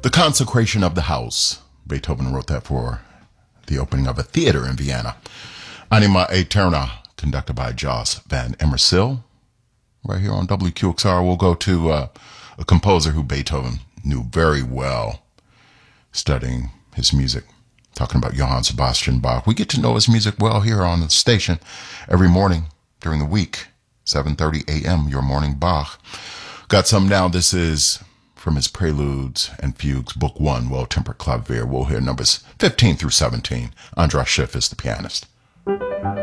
The Consecration of the House. Beethoven wrote that for the opening of a theater in Vienna. Anima Aeterna, conducted by Jos van Emmersel. Right here on WQXR, we'll go to a composer who Beethoven knew very well, studying his music. Talking about Johann Sebastian Bach. We get to know his music well here on the station every morning during the week, 7:30 a.m., your morning Bach. Got some now. This is from his Preludes and Fugues, Book 1, Well-Tempered Clavier. We'll hear numbers 15 through 17. Andras Schiff is the pianist.